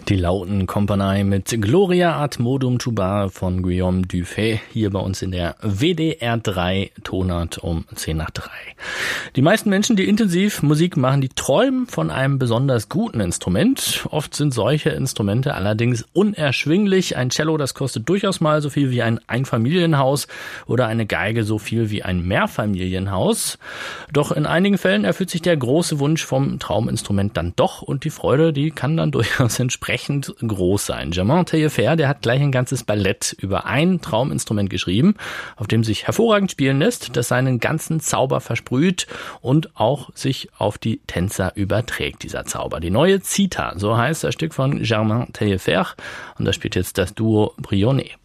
Die Lautenkompanie mit Gloria ad modum tubar von Guillaume Dufay hier bei uns in der WDR 3 Tonart um 10 nach 3. Die meisten Menschen, die intensiv Musik machen, die träumen von einem besonders guten Instrument. Oft sind solche Instrumente allerdings unerschwinglich. Ein Cello, das kostet durchaus mal so viel wie ein Einfamilienhaus oder eine Geige so viel wie ein Mehrfamilienhaus. Doch in einigen Fällen erfüllt sich der große Wunsch vom Trauminstrument dann doch und die Freude, die kann dann durchaus entsprechend groß sein. Germain Taillefer, der hat gleich ein ganzes Ballett über ein Trauminstrument geschrieben, auf dem sich hervorragend spielen lässt, das seinen ganzen Zauber versprüht und auch sich auf die Tänzer überträgt, dieser Zauber. Die neue Zita, so heißt das Stück von Germain Taillefer und da spielt jetzt das Duo Brionnais.